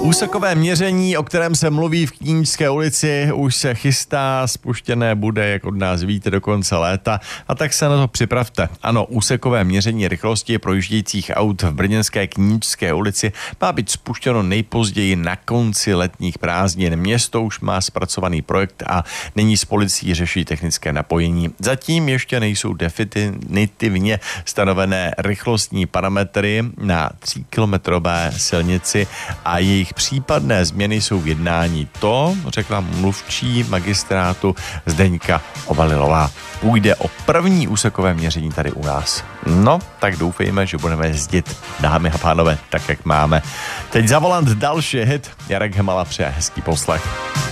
Úsekové měření, o kterém se mluví v Knížské ulici, už se chystá, spuštěné bude, jak od nás víte, do konce léta, a tak se na to připravte. Ano, úsekové měření rychlosti projíždějících aut v brněnské Knížské ulici má být spuštěno nejpozději na konci letních prázdnin. Město už má zpracovaný projekt a nyní s policií řeší technické napojení. Zatím ještě nejsou definitivně stanovené rychlostní parametry na 3kilometrové silnici a jejich případné změny jsou v jednání. To řekla mluvčí magistrátu Zdeňka Ovalilová. Půjde o první úsekové měření tady u nás. No, tak doufejme, že budeme jezdit, dámy a pánové, tak, jak máme. Teď za volant další hit. Jarek Hemala přeje hezký poslech.